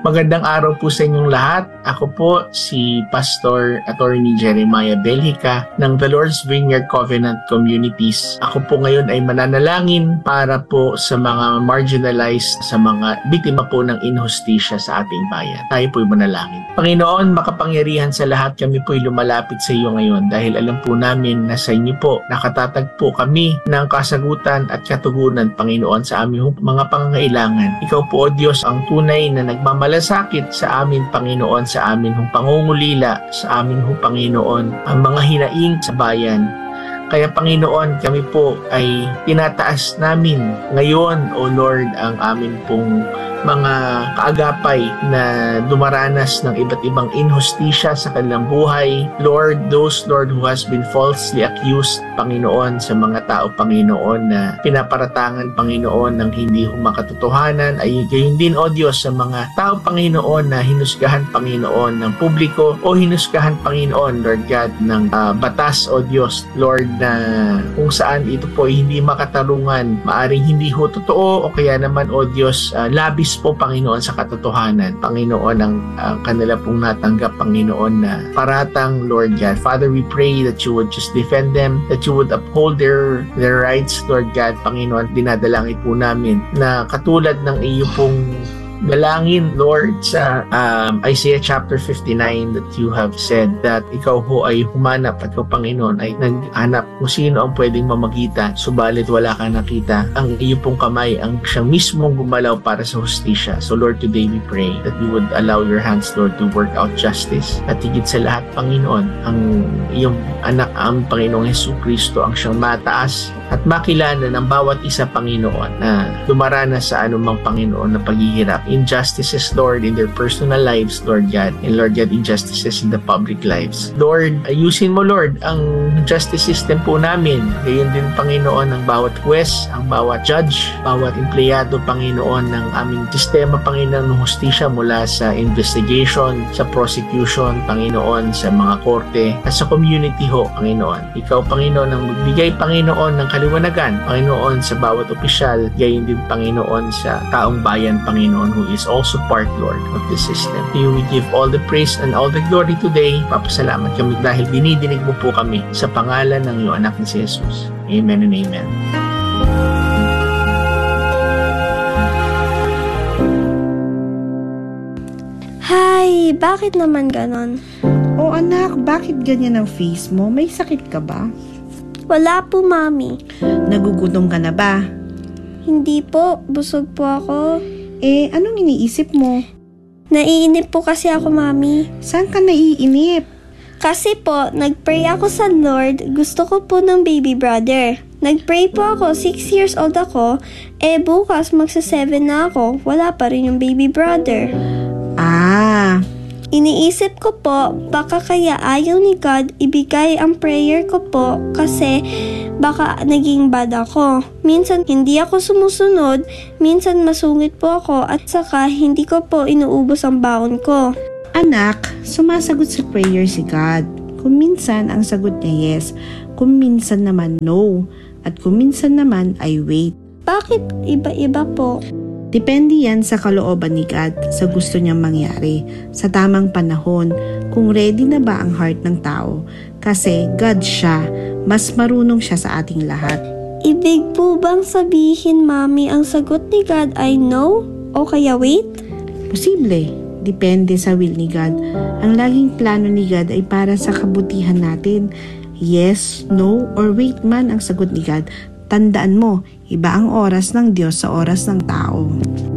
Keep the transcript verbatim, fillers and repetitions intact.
Magandang araw po sa inyong lahat. Ako po si Pastor Attorney Jeremiah Belhica ng The Lord's Vineyard Covenant Communities. Ako po ngayon ay mananalangin para po sa mga marginalized, sa mga biktima po ng inhustisya sa ating bayan. Tayo po'y manalangin. Panginoon, makapangyarihan sa lahat, kami po'y lumalapit sa iyo ngayon dahil alam po namin na sa inyo po nakatatagpo kami ng kasagutan at katugunan, Panginoon, sa aming mga pangangailangan. Ikaw po, O Diyos, ang tunay na nagmamalasakit sa amin, Panginoon, sa amin hong pangungulila, sa amin hong Panginoon, ang mga hinaing sa bayan. Kaya Panginoon, kami po ay tinataas namin ngayon, O Lord, ang amin pong mga kaagapay na dumaranas ng iba't ibang inhustisya sa kanilang buhay. Lord, those, Lord, who has been falsely accused, Panginoon, sa mga tao, Panginoon, na pinaparatangan, Panginoon, ng hindi humakatotohanan, ay gayon din, O Diyos, sa mga tao, Panginoon, na hinusgahan, Panginoon, ng publiko o hinusgahan, Panginoon, Lord God, ng uh, batas, O Diyos, Lord, na kung saan ito po ay hindi makatarungan, maaring hindi ho totoo o kaya naman, O Diyos, uh, labis po, Panginoon, sa katotohanan. Panginoon, ang uh, kanila pong natanggap, Panginoon, na paratang, Lord God. Father, we pray that you would just defend them, that you would uphold their their rights, Lord God. Panginoon, dinadalangin po namin na katulad ng iyo pong dalangin, Lord, sa um, Isaiah chapter fifty-nine, that you have said that ikaw ho ay humanap at ikaw, Panginoon, ay naghanap kung sino ang pwedeng mamagita, subalit wala kang nakita. Ang iyo pong kamay ang siyang mismong gumalaw para sa hustisya. So Lord, today we pray that you would allow your hands, Lord, to work out justice. At higit sa lahat, Panginoon, ang iyong anak, ang Panginoong Jesucristo, ang siyang mataas at makilala ng bawat isa, Panginoon, na dumaranas sa anumang, Panginoon, na paghihirap. Injustices, Lord, in their personal lives, Lord God, and Lord God, injustices in the public lives. Lord, ayusin mo, Lord, ang justice system po namin. Gayon din, Panginoon, ang bawat huwes, ang bawat judge, bawat empleyado, Panginoon, ng aming sistema, Panginoon, ng hustisya, mula sa investigation, sa prosecution, Panginoon, sa mga korte, at sa community ho, Panginoon. Ikaw, Panginoon, ang magbigay, Panginoon, ng kaliwanagan, Panginoon, sa bawat opisyal, gayon din, Panginoon, sa taong bayan, Panginoon, who is also part, Lord, of the system. To you we give all the praise and all the glory today. Papasalamat kami dahil dinidinig mo po kami sa pangalan ng iyong anak ni si Jesus. Amen and amen. Hi! Bakit naman ganon? O anak, bakit ganyan ang face mo? May sakit ka ba? Wala po, Mami. Nagugutom ka na ba? Hindi po. Busog po ako. Eh, anong iniisip mo? Naiinip po kasi ako, Mami. Saan ka naiinip? Kasi po, nagpray ako sa Lord. Gusto ko po ng baby brother. Nagpray po ako, six years old ako. Eh, bukas magsa seven na ako. Wala pa rin yung baby brother. Ah, iniisip ko po, baka kaya ayaw ni God ibigay ang prayer ko po kasi baka naging bad ako. Minsan hindi ako sumusunod, minsan masungit po ako at saka hindi ko po inuubos ang baon ko. anak, sumasagot sa prayer si God. Kung minsan ang sagot niya yes, kung minsan naman no, at kung minsan naman ay wait. Bakit iba-iba po? Depende yan sa kalooban ni God, sa gusto niyang mangyari, sa tamang panahon, kung ready na ba ang heart ng tao. Kasi God siya, mas marunong siya sa ating lahat. Ibig po bang sabihin, Mami, ang sagot ni God ay no? O kaya wait? Posible, depende sa will ni God. Ang laging plano ni God ay para sa kabutihan natin. Yes, no, or wait man ang sagot ni God. Tandaan mo, iba ang oras ng Diyos sa oras ng tao.